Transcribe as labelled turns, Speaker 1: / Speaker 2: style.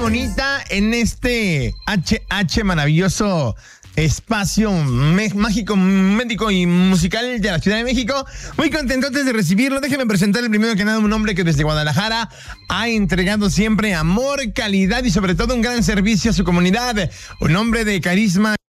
Speaker 1: bonita en este HH maravilloso espacio mágico, médico y musical de la Ciudad de México. Muy contentotes de recibirlo. Déjenme presentar el primero que nada un hombre que desde Guadalajara ha entregado siempre amor, calidad y sobre todo un gran servicio a su comunidad. Un hombre de carisma